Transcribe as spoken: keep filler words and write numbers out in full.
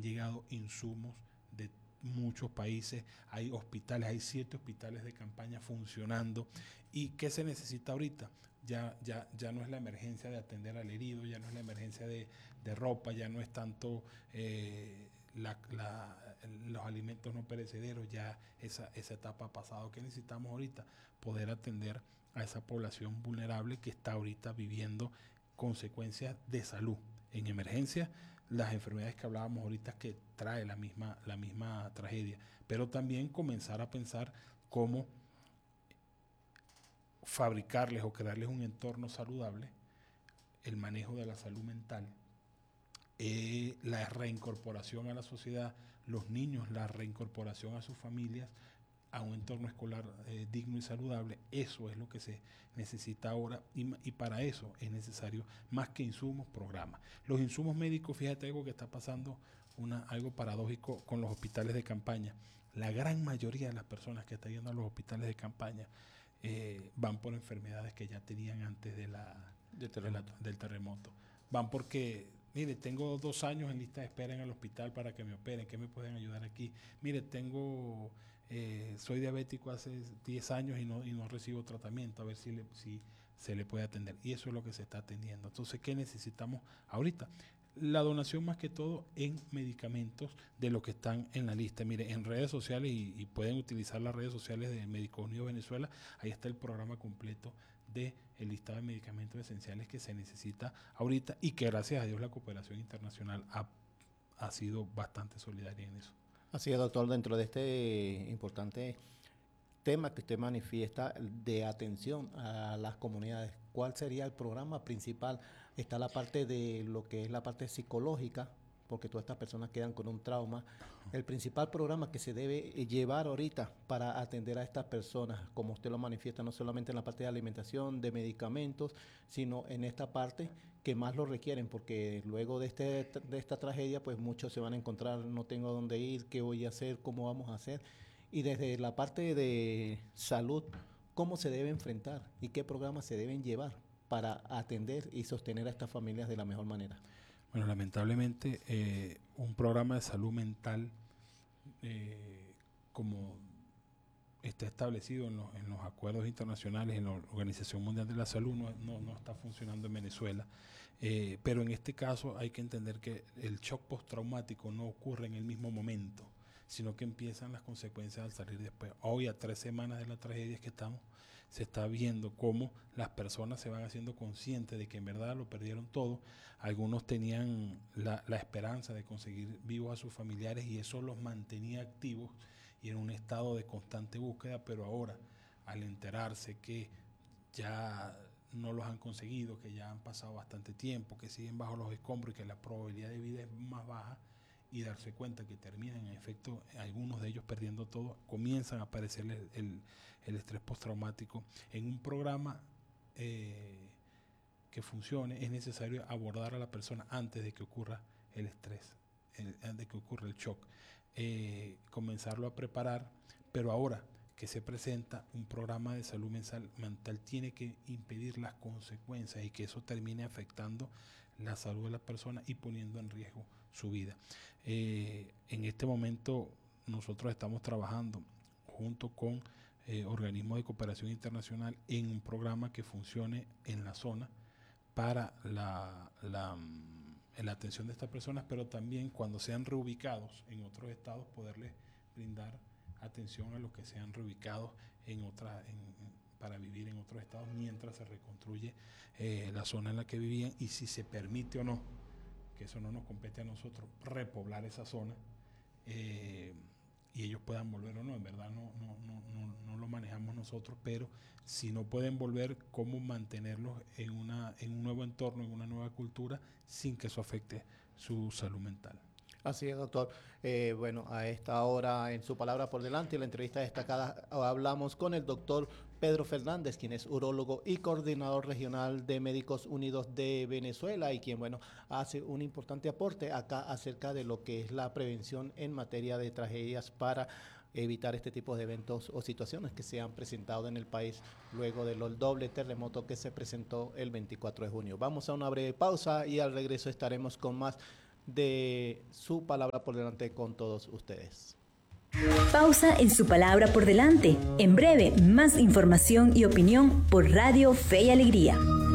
han llegado insumos de muchos países, hay hospitales, hay siete hospitales de campaña funcionando. ¿Y qué se necesita ahorita? Ya, ya, ya no es la emergencia de atender al herido, ya no es la emergencia de, de ropa, ya no es tanto eh, la, la, los alimentos no perecederos, ya esa, esa etapa ha pasado. ¿Qué necesitamos ahorita? Poder atender a esa población vulnerable que está ahorita viviendo consecuencias de salud. En emergencia, las enfermedades que hablábamos ahorita que trae la misma, la misma tragedia, pero también comenzar a pensar cómo fabricarles o crearles un entorno saludable, el manejo de la salud mental, eh, la reincorporación a la sociedad, los niños, la reincorporación a sus familias, a un entorno escolar eh, digno y saludable. Eso es lo que se necesita ahora y, y para eso es necesario más que insumos, programas. Los insumos médicos, fíjate algo que está pasando, una, algo paradójico con los hospitales de campaña. La gran mayoría de las personas que están yendo a los hospitales de campaña eh, van por enfermedades que ya tenían antes de la, de terremoto. de la, del terremoto. Van porque, mire, tengo dos años en lista de espera en el hospital para que me operen, ¿qué me pueden ayudar aquí? Mire, tengo... Eh, soy diabético hace diez años y no, y no recibo tratamiento, a ver si, le, si se le puede atender. Y eso es lo que se está atendiendo. Entonces, ¿qué necesitamos ahorita? La donación más que todo en medicamentos de los que están en la lista. Mire, en redes sociales, y, y pueden utilizar las redes sociales de Médicos Unidos Venezuela, ahí está el programa completo de el listado de medicamentos esenciales que se necesita ahorita y que gracias a Dios la cooperación internacional ha, ha sido bastante solidaria en eso. Así es, doctor, dentro de este importante tema que usted manifiesta de atención a las comunidades, ¿cuál sería el programa principal? Está la parte de lo que es la parte psicológica, porque todas estas personas quedan con un trauma. El principal programa que se debe llevar ahorita para atender a estas personas, como usted lo manifiesta, no solamente en la parte de alimentación, de medicamentos, sino en esta parte que más lo requieren, porque luego de, este, de esta tragedia, pues muchos se van a encontrar, no tengo a dónde ir, qué voy a hacer, cómo vamos a hacer. Y desde la parte de salud, ¿cómo se debe enfrentar y qué programas se deben llevar para atender y sostener a estas familias de la mejor manera? Bueno, lamentablemente eh, un programa de salud mental eh, como está establecido en los, en los acuerdos internacionales, en la Organización Mundial de la Salud, no, no, no está funcionando en Venezuela. Eh, pero en este caso hay que entender que el shock postraumático no ocurre en el mismo momento, sino que empiezan las consecuencias al salir después. Hoy, a tres semanas de la tragedia que estamos, se está viendo cómo las personas se van haciendo conscientes de que en verdad lo perdieron todo. Algunos tenían la, la esperanza de conseguir vivos a sus familiares y eso los mantenía activos y en un estado de constante búsqueda, pero ahora, al enterarse que ya no los han conseguido, que ya han pasado bastante tiempo, que siguen bajo los escombros y que la probabilidad de vida es más baja, y darse cuenta que terminan en efecto algunos de ellos perdiendo todo, comienzan a aparecer el, el, el estrés postraumático. En un programa eh, que funcione es necesario abordar a la persona antes de que ocurra el estrés, el, antes de que ocurra el shock, eh, comenzarlo a preparar, pero ahora que se presenta un programa de salud mental, mental tiene que impedir las consecuencias y que eso termine afectando la salud de la persona y poniendo en riesgo su vida. Eh, en este momento nosotros estamos trabajando junto con eh, organismos de cooperación internacional en un programa que funcione en la zona para la, la, la atención de estas personas, pero también cuando sean reubicados en otros estados poderles brindar atención a los que sean reubicados en otra, en, para vivir en otros estados mientras se reconstruye eh, la zona en la que vivían y si se permite o no, que eso no nos compete a nosotros, repoblar esa zona eh, y ellos puedan volver o no, en verdad no, no, no, no, no lo manejamos nosotros, pero si no pueden volver, cómo mantenerlos en, una, en un nuevo entorno, en una nueva cultura, sin que eso afecte su salud mental. Así es, doctor. Eh, bueno, a esta hora, en su palabra por delante, la entrevista destacada, hablamos con el doctor Pedro Fernández, quien es urólogo y coordinador regional de Médicos Unidos de Venezuela y quien, bueno, hace un importante aporte acá acerca de lo que es la prevención en materia de tragedias para evitar este tipo de eventos o situaciones que se han presentado en el país luego del doble terremoto que se presentó el veinticuatro de junio. Vamos a una breve pausa y al regreso estaremos con más de Su Palabra por Delante con todos ustedes. Pausa en Su Palabra por Delante. En breve, más información y opinión por Radio Fe y Alegría.